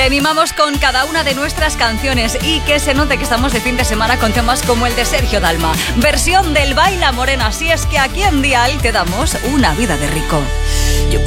Te animamos con cada una de nuestras canciones y que se note que estamos de fin de semana con temas como el de Sergio Dalma. Versión del Baila Morena, así es que aquí en Dial te damos una vida de rico.